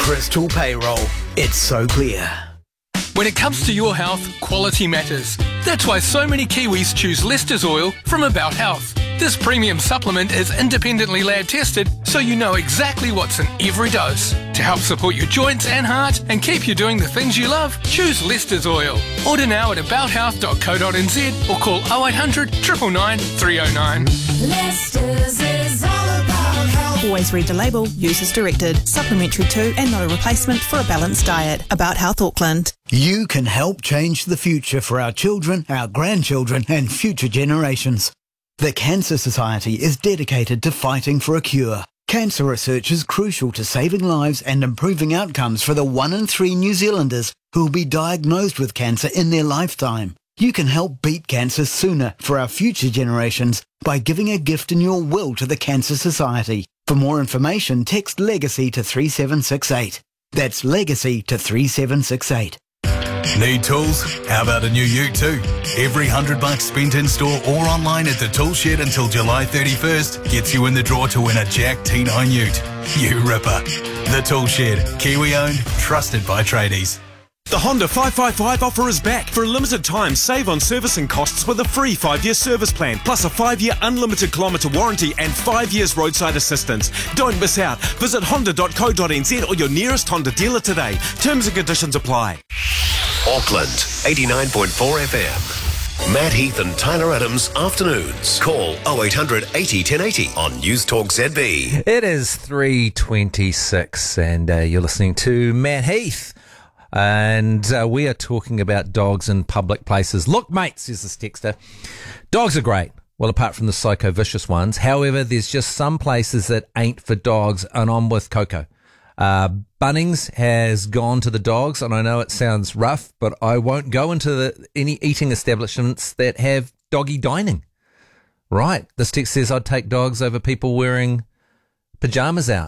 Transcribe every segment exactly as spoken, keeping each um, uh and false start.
Crystal Payroll. It's so clear. When it comes to your health, quality matters. That's why so many Kiwis choose Leicester's Oil from About Health. This premium supplement is independently lab tested, so you know exactly what's in every dose. To help support your joints and heart and keep you doing the things you love, choose Leicester's Oil. Order now at about health dot co dot n z or call oh eight hundred, nine nine nine, three oh nine. Leicester's is all about health. Always read the label, use as directed. Supplementary to and not a replacement for a balanced diet. About Health Auckland. You can help change the future for our children, our grandchildren and future generations. The Cancer Society is dedicated to fighting for a cure. Cancer research is crucial to saving lives and improving outcomes for the one in three New Zealanders who will be diagnosed with cancer in their lifetime. You can help beat cancer sooner for our future generations by giving a gift in your will to the Cancer Society. For more information, text LEGACY to three seven six eight. That's LEGACY to three seven six eight. Need tools? How about a new ute too? Every hundred bucks spent in store or online at the Tool Shed until July thirty-first gets you in the draw to win a Jack T nine ute. You ripper. The Tool Shed, Kiwi owned, trusted by tradies. The Honda five five five offer is back. For a limited time, save on servicing costs with a free five-year service plan, plus a five-year unlimited kilometre warranty and five years roadside assistance. Don't miss out. Visit honda dot co dot n z or your nearest Honda dealer today. Terms and conditions apply. Auckland, eighty-nine point four F M. Matt Heath and Tyler Adams, afternoons. Call oh eight hundred, eighty, ten eighty on News Talk Z B. It is three twenty-six and uh, you're listening to Matt Heath. And uh, we are talking about dogs in public places. Look, mate, says this texter, dogs are great. Well, apart from the psycho-vicious ones. However, there's just some places that ain't for dogs, and I'm with Coco. Uh, Bunnings has gone to the dogs, and I know it sounds rough, but I won't go into the, any eating establishments that have doggy dining. Right. This text says I'd take dogs over people wearing pajamas out.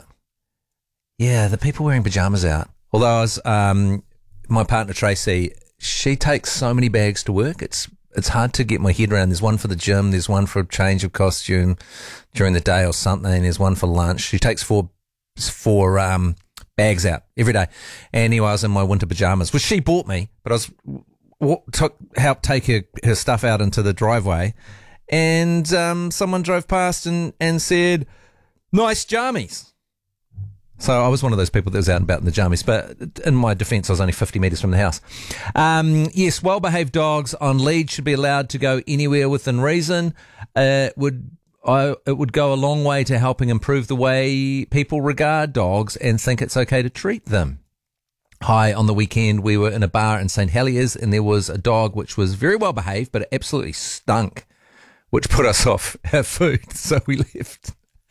Yeah, the people wearing pajamas out. Although I was... Um, my partner Tracy, she takes so many bags to work. It's it's hard to get my head around. There's one for the gym. There's one for a change of costume during the day or something. There's one for lunch. She takes four four um, bags out every day. And anyway, I was in my winter pajamas, which she bought me, but I was w- took helped take her, her stuff out into the driveway, and um, someone drove past and, and said, "Nice jammies." So I was one of those people that was out and about in the jammies, but in my defence, I was only fifty metres from the house. Um, yes, well-behaved dogs on lead should be allowed to go anywhere within reason. Uh, it would I, it would go a long way to helping improve the way people regard dogs and think it's okay to treat them. Hi, on the weekend, we were in a bar in Saint Heliers, and there was a dog which was very well-behaved, but it absolutely stunk, which put us off our food, so we left.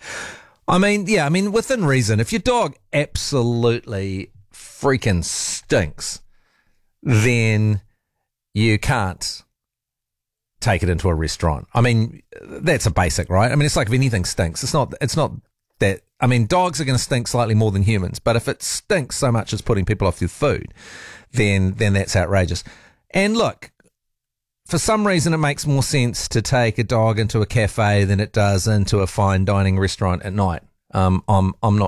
I mean, yeah, I mean, within reason. If your dog absolutely freaking stinks, then you can't take it into a restaurant. I mean, that's a basic, right? I mean, it's like if anything stinks. It's not, it's not that, I mean, dogs are going to stink slightly more than humans, but if it stinks so much it's putting people off their food, then, then that's outrageous. And look, for some reason, it makes more sense to take a dog into a cafe than it does into a fine dining restaurant at night. Um, I'm I'm not